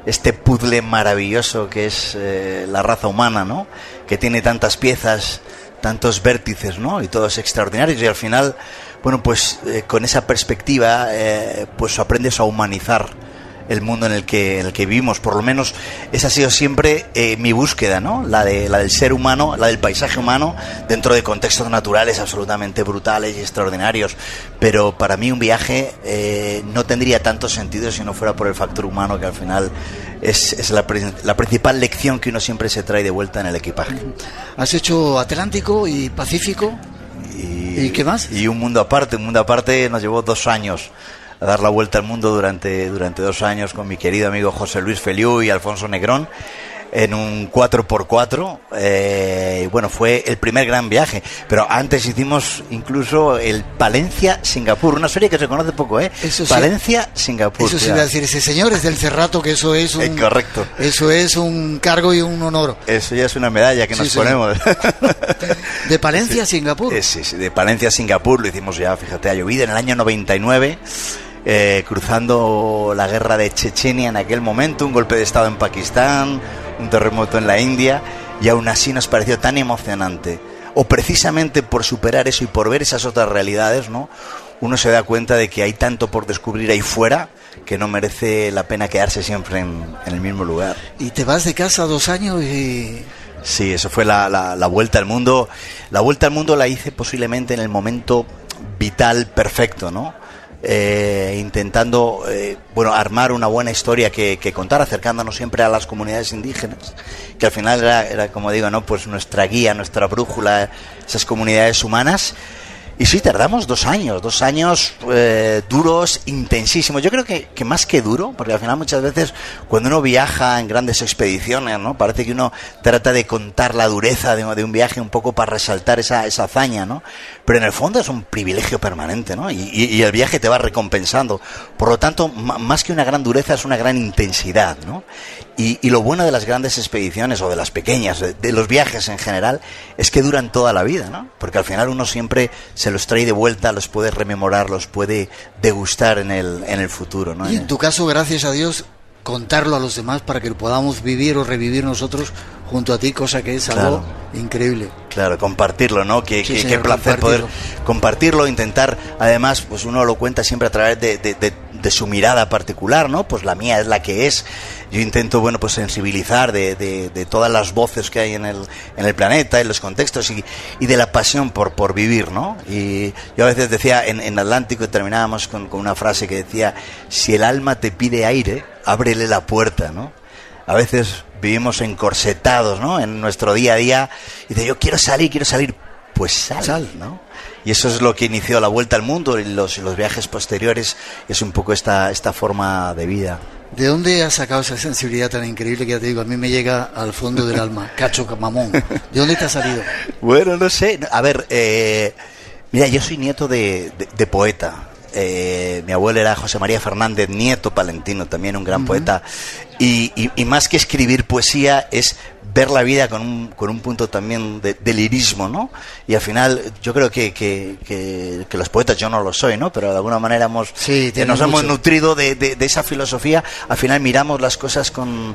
este puzzle maravilloso que es la raza humana, ¿no? Que tiene tantas piezas, tantos vértices, ¿no? Y todos extraordinarios, y al final, bueno, pues con esa perspectiva, pues aprendes a humanizar el mundo en el que vivimos. Por lo menos esa ha sido siempre mi búsqueda, ¿no? La del ser humano, la del paisaje humano, dentro de contextos naturales absolutamente brutales y extraordinarios. Pero para mí un viaje no tendría tanto sentido si no fuera por el factor humano, que al final es la principal lección que uno siempre se trae de vuelta en el equipaje. ¿Has hecho Atlántico y Pacífico? ¿Y qué más? Y un mundo aparte nos llevó 2 años a dar la vuelta al mundo durante 2 años con mi querido amigo José Luis Feliú y Alfonso Negrón en un 4x4. Bueno, fue el primer gran viaje, pero antes hicimos incluso el Palencia-Singapur, una serie que se conoce poco, Eso sí, Palencia-Singapur. Eso sí, iba a decir, ese señor es del Cerrato, que eso es un... correcto. Eso es un cargo y un honor. Eso ya es una medalla que nos ponemos. ¿De Palencia a Singapur? Sí, de Palencia a Singapur lo hicimos ya, fíjate, ha llovido en el año 99, cruzando la guerra de Chechenia en aquel momento, un golpe de estado en Pakistán, un terremoto en la India, y aún así nos pareció tan emocionante. O precisamente por superar eso y por ver esas otras realidades, ¿no? Uno se da cuenta de que hay tanto por descubrir ahí fuera que no merece la pena quedarse siempre en el mismo lugar. Y te vas de casa 2 años y... Sí, eso fue la vuelta al mundo. La vuelta al mundo la hice posiblemente en el momento vital perfecto, ¿no? Intentando armar una buena historia que contar, acercándonos siempre a las comunidades indígenas, que al final era como digo, ¿no? Pues nuestra guía, nuestra brújula, esas comunidades humanas. Y sí, tardamos 2 años duros, intensísimos. Yo creo que más que duro, porque al final muchas veces cuando uno viaja en grandes expediciones, ¿no? Parece que uno trata de contar la dureza de un viaje un poco para resaltar esa hazaña, ¿no? Pero en el fondo es un privilegio permanente, ¿no? Y el viaje te va recompensando. Por lo tanto, más que una gran dureza, es una gran intensidad, ¿no? Y lo bueno de las grandes expediciones, o de las pequeñas, de los viajes en general, es que duran toda la vida, ¿no? Porque al final uno siempre se los trae de vuelta, los puede rememorar, los puede degustar en el futuro, ¿no? Y en tu caso, gracias a Dios, contarlo a los demás para que lo podamos vivir o revivir nosotros junto a ti, cosa que es algo increíble. Claro, compartirlo, ¿no? Qué placer poder compartirlo, intentar, además, pues uno lo cuenta siempre a través de su mirada particular, ¿no? Pues la mía es la que es. Yo intento, pues sensibilizar de todas las voces que hay en el planeta, en los contextos y de la pasión por vivir, ¿no? Y yo a veces decía en Atlántico, y terminábamos con una frase que decía: si el alma te pide aire, ábrele la puerta, ¿no? A veces vivimos encorsetados, ¿no? En nuestro día a día, y dice, yo quiero salir, pues sal, ¿no? Y eso es lo que inició la vuelta al mundo y los viajes posteriores, es un poco esta forma de vida. ¿De dónde has sacado esa sensibilidad tan increíble que ya te digo, a mí me llega al fondo del alma? Cacho mamón. ¿De dónde te ha salido? Bueno, no sé. A ver, mira, yo soy nieto de poeta. Mi abuelo era José María Fernández Nieto Palentino, también un gran poeta. Y más que escribir poesía es ver la vida con un punto también de lirismo, ¿no? Y al final yo creo que los poetas, yo no lo soy, ¿no? Pero de alguna manera nos hemos nutrido de esa filosofía. Al final miramos las cosas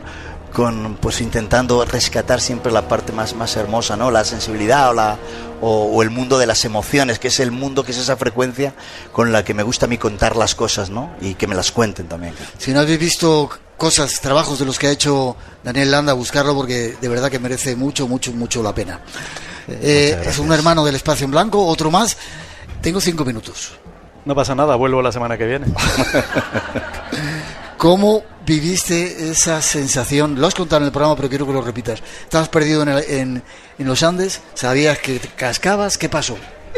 pues intentando rescatar siempre la parte más hermosa, ¿no? La sensibilidad o el mundo de las emociones, que es el mundo, que es esa frecuencia con la que me gusta a mí contar las cosas, ¿no? Y que me las cuenten también. Si no habéis visto trabajos de los que ha hecho Daniel Landa, buscarlo porque de verdad que merece mucho la pena. Es un hermano del Espacio en Blanco, otro más. Tengo 5 minutos. No pasa nada, vuelvo la semana que viene. ¿Cómo viviste esa sensación? Lo has contado en el programa, pero quiero que lo repitas. Estabas perdido en los Andes, sabías que cascabas, ¿qué pasó?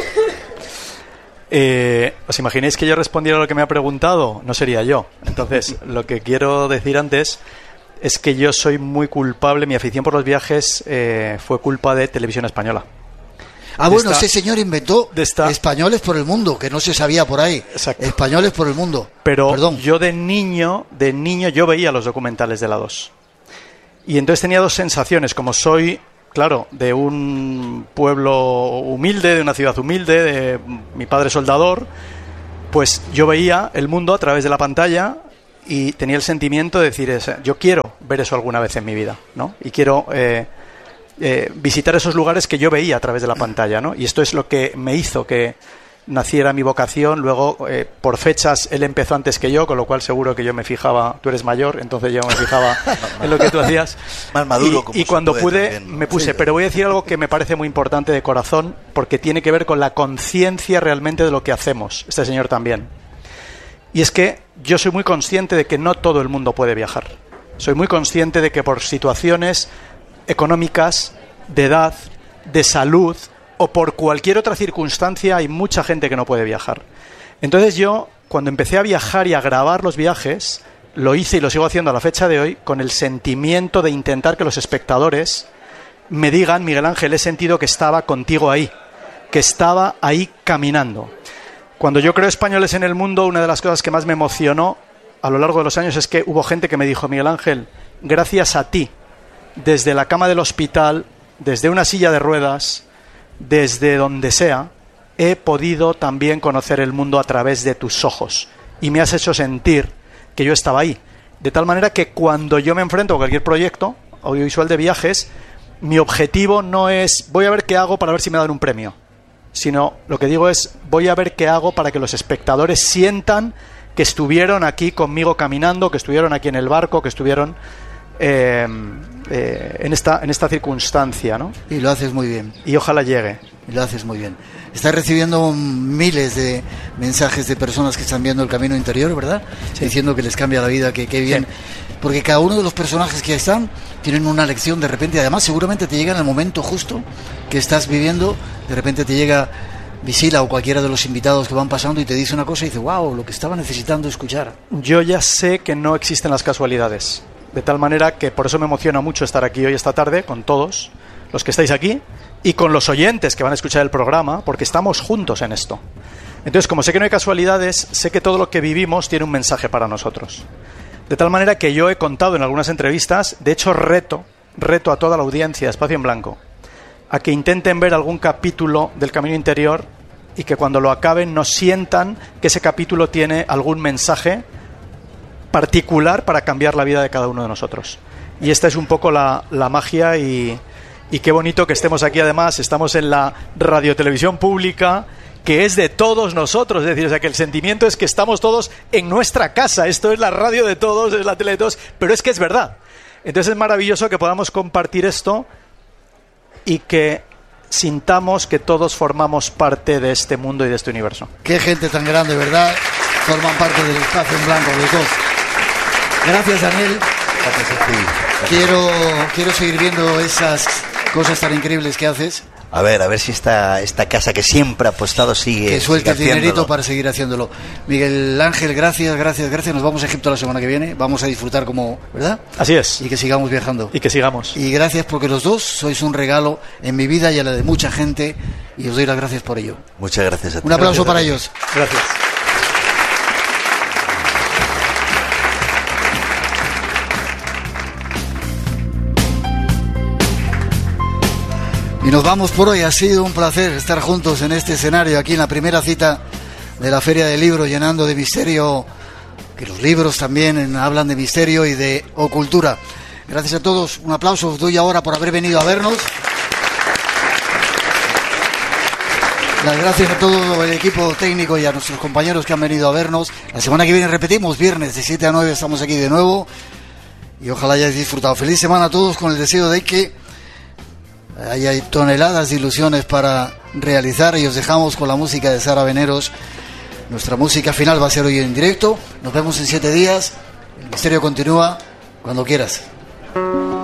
¿Os imagináis que yo respondiera a lo que me ha preguntado? No sería yo. Entonces, lo que quiero decir antes es que yo soy muy culpable. Mi afición por los viajes fue culpa de Televisión Española. Ese señor inventó Españoles por el mundo, que no se sabía por ahí. Exacto. Españoles por el mundo. Pero yo de niño yo veía los documentales de la 2. Y entonces tenía 2 sensaciones. Como soy, claro, de un pueblo humilde, de una ciudad humilde, de mi padre soldador, pues yo veía el mundo a través de la pantalla y tenía el sentimiento de decir, yo quiero ver eso alguna vez en mi vida, ¿no? Y quiero visitar esos lugares que yo veía a través de la pantalla, ¿no? Y esto es lo que me hizo que naciera mi vocación. Luego, por fechas, él empezó antes que yo, con lo cual seguro que yo me fijaba, tú eres mayor, entonces yo me fijaba en lo que tú hacías. Más maduro. Y cuando pude, también, ¿no? Me puse. Sí. Pero voy a decir algo que me parece muy importante de corazón, porque tiene que ver con la conciencia realmente de lo que hacemos, este señor también. Y es que yo soy muy consciente de que no todo el mundo puede viajar. Soy muy consciente de que por situaciones económicas, de edad, de salud o por cualquier otra circunstancia hay mucha gente que no puede viajar. Entonces yo, cuando empecé a viajar y a grabar los viajes, lo hice y lo sigo haciendo a la fecha de hoy con el sentimiento de intentar que los espectadores me digan, Miguel Ángel, he sentido que estaba contigo ahí, que estaba ahí caminando. Cuando yo creo Españoles en el Mundo, una de las cosas que más me emocionó a lo largo de los años es que hubo gente que me dijo, Miguel Ángel, gracias a ti, desde la cama del hospital, desde una silla de ruedas, desde donde sea, he podido también conocer el mundo a través de tus ojos y me has hecho sentir que yo estaba ahí. De tal manera que cuando yo me enfrento a cualquier proyecto audiovisual de viajes, mi objetivo no es voy a ver qué hago para ver si me dan un premio, sino lo que digo es voy a ver qué hago para que los espectadores sientan que estuvieron aquí conmigo caminando, que estuvieron aquí en el barco, que estuvieron en esta circunstancia, ¿no? Y lo haces muy bien. Y ojalá llegue. Y lo haces muy bien. Estás recibiendo miles de mensajes de personas que están viendo el camino interior, ¿verdad? Sí. Diciendo que les cambia la vida, que qué bien. Sí. Porque cada uno de los personajes que están tienen una lección de repente. Además, seguramente te llega en el momento justo que estás viviendo. De repente te llega Visila o cualquiera de los invitados que van pasando y te dice una cosa y dice, wow, lo que estaba necesitando escuchar. Yo ya sé que no existen las casualidades. De tal manera que por eso me emociona mucho estar aquí hoy esta tarde con todos los que estáis aquí y con los oyentes que van a escuchar el programa, porque estamos juntos en esto. Entonces, como sé que no hay casualidades, sé que todo lo que vivimos tiene un mensaje para nosotros. De tal manera que yo he contado en algunas entrevistas, de hecho reto a toda la audiencia de Espacio en Blanco a que intenten ver algún capítulo del Camino Interior y que cuando lo acaben no sientan que ese capítulo tiene algún mensaje particular para cambiar la vida de cada uno de nosotros. Y esta es un poco la magia y qué bonito que estemos aquí. Además, estamos en la radiotelevisión pública, que es de todos nosotros. Es decir, o sea, que el sentimiento es que estamos todos en nuestra casa. Esto es la radio de todos, es la tele de todos, pero es que es verdad. Entonces es maravilloso que podamos compartir esto y que sintamos que todos formamos parte de este mundo y de este universo. Qué gente tan grande, ¿verdad? Forman parte del Espacio en Blanco, los dos. Gracias, Daniel. Gracias a ti. Quiero seguir viendo esas cosas tan increíbles que haces. A ver si esta casa que siempre ha apostado sigue. Que suelte el dinerito para seguir haciéndolo. Miguel Ángel, gracias. Nos vamos a Egipto la semana que viene. Vamos a disfrutar como, ¿verdad? Así es. Y que sigamos viajando. Y que sigamos. Y gracias porque los dos sois un regalo en mi vida y a la de mucha gente. Y os doy las gracias por ello. Muchas gracias a ti. Un aplauso para ellos. Gracias. Y nos vamos por hoy. Ha sido un placer estar juntos en este escenario, aquí en la primera cita de la Feria del Libro, llenando de misterio, que los libros también hablan de misterio y de ocultura. Gracias a todos. Un aplauso os doy ahora por haber venido a vernos. Las gracias a todo el equipo técnico y a nuestros compañeros que han venido a vernos. La semana que viene repetimos, viernes de 7 a 9 estamos aquí de nuevo. Y ojalá hayáis disfrutado. Feliz semana a todos, con el deseo de que hay toneladas de ilusiones para realizar, y os dejamos con la música de Sara Veneros. Nuestra música final va a ser hoy en directo. Nos vemos en 7 días. El misterio continúa cuando quieras.